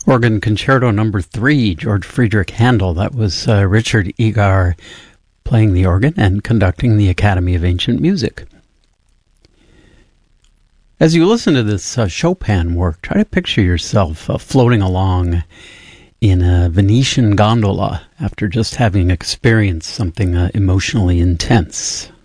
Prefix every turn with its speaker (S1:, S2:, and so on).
S1: Organ Concerto Number 3, George Friedrich Handel. That was Richard Egar playing the organ and conducting the Academy of Ancient Music. As you listen to this Chopin work, try to picture yourself floating along in a Venetian gondola after just having experienced something emotionally intense.